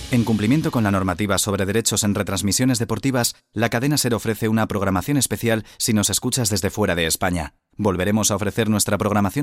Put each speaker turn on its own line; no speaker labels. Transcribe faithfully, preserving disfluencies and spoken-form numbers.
En cumplimiento con la normativa sobre derechos en retransmisiones deportivas, la cadena SER ofrece una programación especial si nos escuchas desde fuera de España. Volveremos a ofrecer nuestra programación